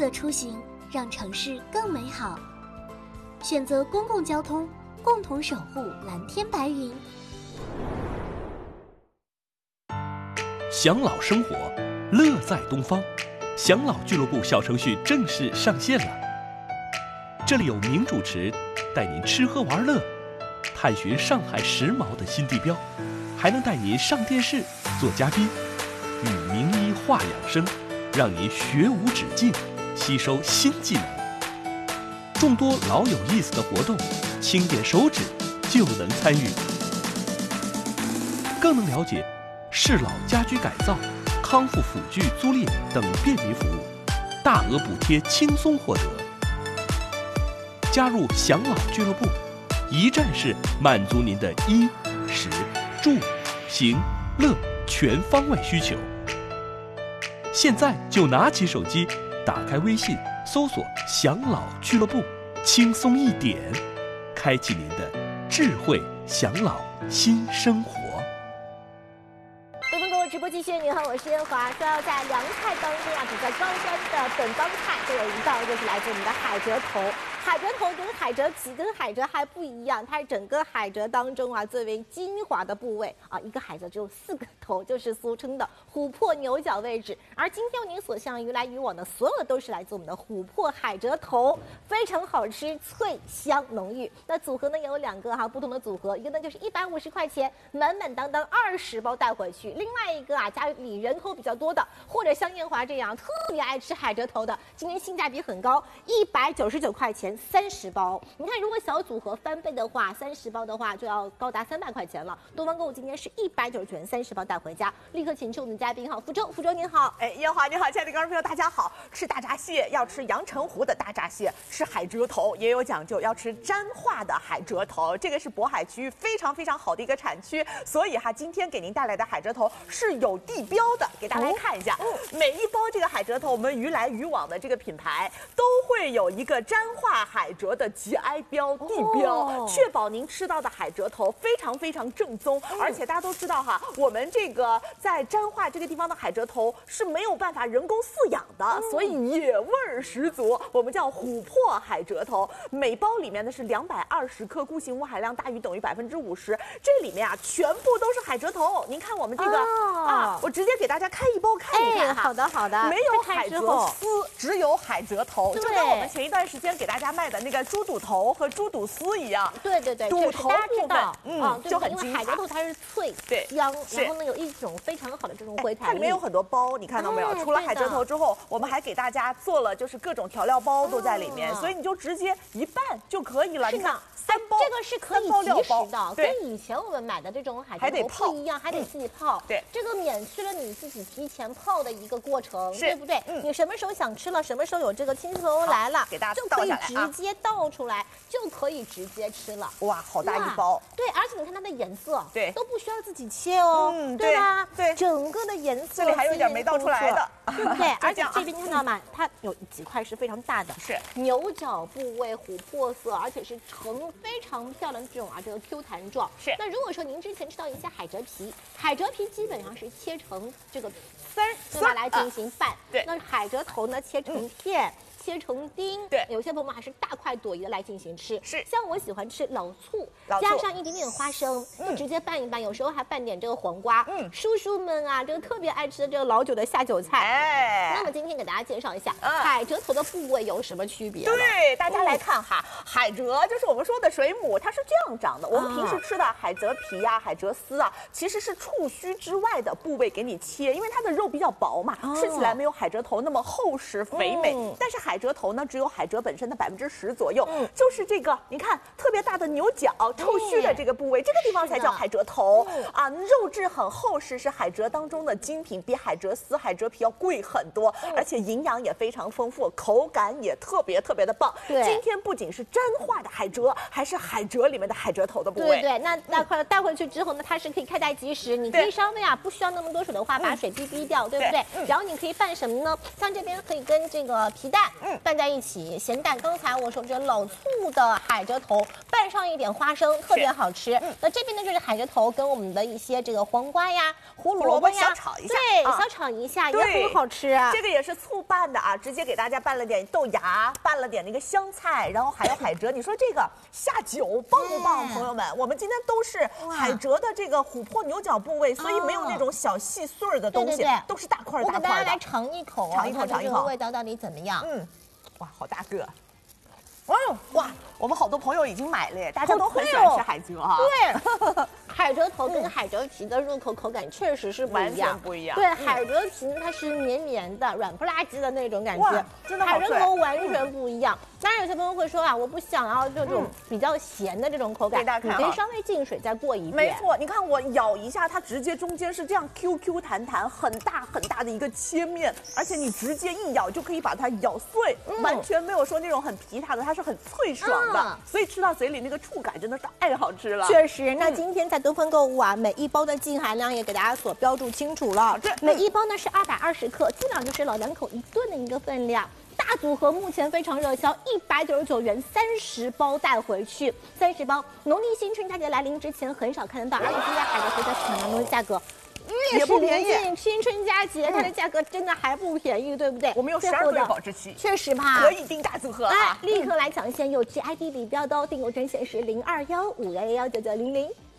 色出行，让城市更美好。选择公共交通，共同守护蓝天白云。 享老生活，乐在东方。享老俱乐部小程序正式上线了。这里有名主持带您吃喝玩乐，探寻上海时髦的新地标，还能带您上电视做嘉宾，与名医话养生，让您学无止境，吸收新技能。众多老有意思的活动，轻点手指就能参与，更能了解适老家居改造、康复辅具租赁等便民服务，大额补贴轻松获得。加入享老俱乐部，一站式满足您的衣、食、住、行、乐全方位需求。现在就拿起手机，打开微信，搜索“享老俱乐部”，轻松一点，开启您的智慧享老新生活。 直播继续，你好，我是燕华。说要在凉菜当中啊，比较高端的本帮菜，就有一道就是来自我们的海蜇头。海蜇头跟海蜇皮跟海蜇还不一样，它是整个海蜇当中啊最为精华的部位啊，一个海蜇只有4个头，就是俗称的琥珀牛角位置。而今天为您所向于来于往的所有都是来自我们的琥珀海蜇头，非常好吃，脆香浓郁。那组合呢也有2个不同的组合，一个呢就是150块钱满满当当20包带回去，另外一个家里人口比较多的，或者像燕华这样特别爱吃海蜇头的，今天性价比很高，199块钱30包。你看，如果小组合翻倍的话，30包的话就要高达300块钱了。东方购物今天是199元30包带回家，立刻请出我们的嘉宾福州您好。 燕华你好，亲爱的观众朋友大家好。吃大闸蟹要吃阳澄湖的大闸蟹，吃海蜇头也有讲究，要吃沾化的海蜇头。这个是渤海区非常非常好的一个产区，所以今天给您带来的海蜇头是有地标的，给大家来看一下。每一包这个海蜇头，我们鱼来鱼往的这个品牌都会有一个沾化海蜇的节哀标地标，确保您吃到的海蜇头非常非常正宗。而且大家都知道我们这个在沾化这个地方的海蜇头是没有办法人工饲养的，所以野味儿十足。我们叫琥珀海蜇头，每包里面呢是220克，固形物含量大于等于50%。这里面全部都是海蜇头。您看我们这个我直接给大家开一包看一看好的， 没有海蜇丝，只有海蜇头，就跟我们前一段时间给大家卖的那个猪肚头和猪肚丝一样。 对， 肚头部分就很精华， 因为海蜇头它是脆香，然后呢有一种非常好的这种回弹力。 它里面有很多包，你看到没有？除了海蜇头之后，我们还给大家做了就是各种调料包都在里面，所以你就直接一拌就可以了。你看3包， 这个是可以即食的，跟以前我们买的这种海蜇头不一样，还得自己泡。 对， 这个免去了你自己提前泡的一个过程，对不对？你什么时候想吃了，什么时候有这个亲戚朋友来了， 给大家就可以直接倒出来，就可以直接吃了。 哇，好大一包！ 对，而且你看它的颜色， 对， 都不需要自己切哦，对吧？ 对， 整个的颜色， 这里还有一点没倒出来的， 对不对？而且这边看到吗？它有几块是非常大的， 是牛角部位琥珀色，而且是呈非常漂亮的这种这个 Q 弹状。 是。 那如果说您之前吃到一些海蜇皮，海蜇皮基本上是切成这个丝儿，对吧？来进行拌。 对。 那海蜇头呢，切成片。切成丁， 对， 有些朋友还是大块朵颐的来进行吃。 是， 像我喜欢吃老醋，加上一点点花生，就直接拌一拌，有时候还拌点这个黄瓜。叔叔们这个特别爱吃的这个老酒的下酒菜。那么今天给大家介绍一下海蜇头的部位有什么区别？ 对，大家来看海蜇就是我们说的水母，它是这样长的。我们平时吃的海蜇皮海蜇丝其实是触须之外的部位给你切，因为它的肉比较薄嘛，吃起来没有海蜇头那么厚实肥美。但是海蜇头呢，只有海蜇本身的10%左右，就是这个你看特别大的牛角臭须的这个部位，这个地方才叫海蜇头肉质很厚实，是海蜇当中的精品，比海蜇丝、海蜇皮要贵很多，而且营养也非常丰富，口感也特别特别的棒。今天不仅是沾化的海蜇，还是海蜇里面的海蜇头的部位。 对，那块带回去之后呢，它是可以开袋即食，你可以稍微不需要那么多水的话，把水逼掉，对不对？然后你可以拌什么呢？像这边可以跟这个皮蛋拌在一起，咸淡。刚才我说这老醋的海蜇头拌上一点花生，特别好吃。那这边呢就是海蜇头跟我们的一些这个黄瓜呀、胡萝卜呀， 小炒一下， 对，小炒一下也很好吃啊。 这个也是醋拌的啊，直接给大家拌了点豆芽，拌了点那个香菜，然后还有海蜇。你说这个下酒棒不棒，朋友们？我们今天都是海蜇的这个琥珀牛角部位，所以没有那种小细碎的东西，都是大块大块的。 我给大家来尝一口啊， 尝一口， 这个味道到底怎么样？ 哇，好大个！哇，我们好多朋友已经买了耶，大家都很喜欢吃海蜇哈。 对，海蜇头跟海蜇皮的入口感确实是不一样， 完全不一样。 对，海蜇皮呢它是绵绵的、软不拉几的那种感觉， 真的好脆。 海蜇头完全不一样。当然有些朋友会说啊，我不想要这种比较咸的这种口感，你可以稍微进水再过一遍。 没错，你看我咬一下，它直接中间是这样 QQ 弹弹，很大很大的一个切面，而且你直接一咬就可以把它咬碎，完全没有说那种很皮塌的，它是很脆爽的，所以吃到嘴里那个触感真的太好吃了。 确实，那今天在东风购物啊，每一包的净含量也给大家所标注清楚了，每一包呢是220克，基本上就是老两口一顿的一个分量。大组合目前非常热销，199元30包带回去，30包。农历新春佳节来临之前很少看得到，而且现在海蜇头在市场当中的价格。越是临近新春佳节，它的价格真的还不便宜，对不对？ 我们有12个月保质期， 确实吧？ 可以定大组合啊！ 立刻来抢先，有 GID 里标的哦，订购专线是0215119900。